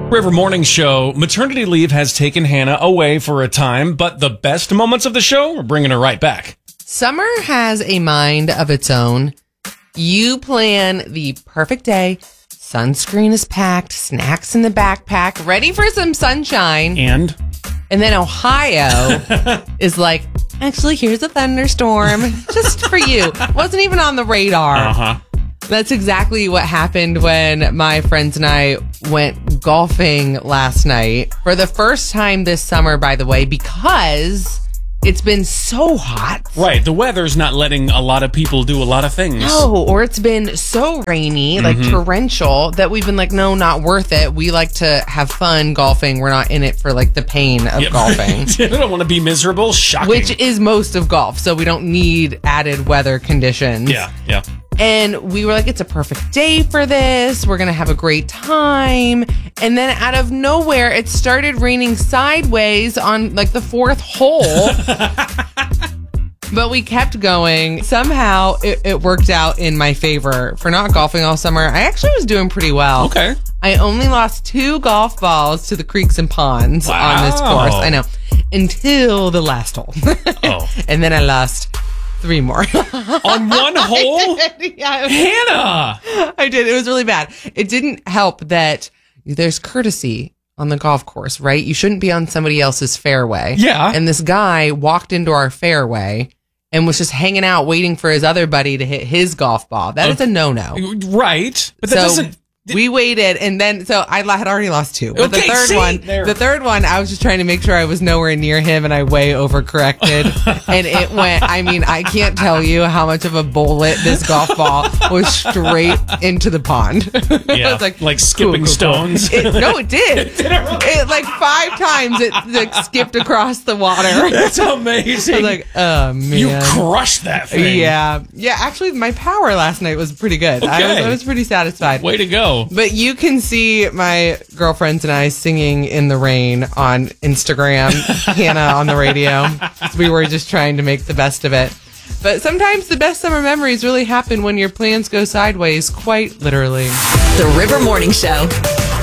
River Morning Show. Maternity leave has taken Hannah away for a time, but the best moments of the show are bringing her right back. Summer has a mind of its own. You plan the perfect day. Sunscreen is packed, snacks in the backpack, ready for some sunshine. And then Ohio is like, actually, here's a thunderstorm just for you. Wasn't even on the radar. Uh-huh. That's exactly what happened when my friends and I went golfing last night. For the first time this summer, by the way, because it's been so hot. Right, the weather's not letting a lot of people do a lot of things. No, or it's been so rainy, like torrential, that we've been like, no, not worth it. We like to have fun golfing. We're not in it for like the pain of golfing. I don't want to be miserable. Shocking. Which is most of golf, so we don't need added weather conditions. Yeah. And we were like, it's a perfect day for this. We're going to have a great time. And then out of nowhere, it started raining sideways on like the fourth hole. But we kept going. Somehow it worked out in my favor. For not golfing all summer, I actually was doing pretty well. Okay. I only lost 2 golf balls to the creeks and ponds on this course. I know. Until the last hole. And then I lost 3 more. On one hole? Yeah, Hannah! I did. It was really bad. It didn't help that there's courtesy on the golf course, right? You shouldn't be on somebody else's fairway. Yeah. And this guy walked into our fairway and was just hanging out waiting for his other buddy to hit his golf ball. That is a no-no. Right. But that doesn't... We waited, and then, so I had already lost 2. But Okay, the third one, I was just trying to make sure I was nowhere near him, and I way overcorrected. And it went, I mean, I can't tell you how much of a bullet this golf ball was straight into the pond. Yeah, It was like skipping stones. No, it did. It like 5 times it like skipped across the water. That's amazing. I was like, oh, man. You crushed that thing. Yeah. Actually, my power last night was pretty good. Okay. I was pretty satisfied. Way to go. But you can see my girlfriends and I singing in the rain on Instagram, Hannah on the radio. We were just trying to make the best of it. But sometimes the best summer memories really happen when your plans go sideways, quite literally. The River Morning Show.